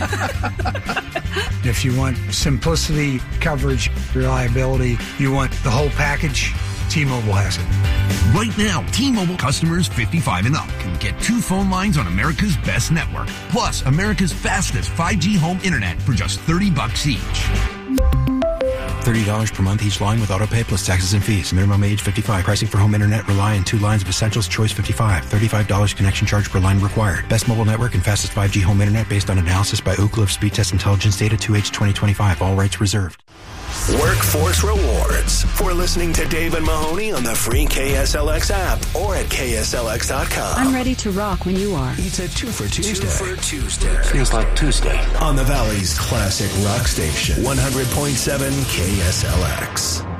If you want simplicity, coverage, reliability, you want the whole package, T-Mobile has it. Right now, T-Mobile customers 55 and up can get 2 phone lines on America's best network, plus America's fastest 5G home internet for just $30 each. $30 per month each line with autopay plus taxes and fees. Minimum age 55. Pricing for home internet rely on 2 lines of essentials. Choice 55. $35 connection charge per line required. Best mobile network and fastest 5G home internet based on analysis by Ookla of Speed Test Intelligence data 2H 2025. All rights reserved. Workforce rewards for listening to Dave and Mahoney on the free KSLX app or at KSLX.com. I'm ready to rock when you are. It's a 2 for Tuesday. 2 for Tuesday. Feels like Tuesday. On the Valley's classic rock station, 100.7 KSLX.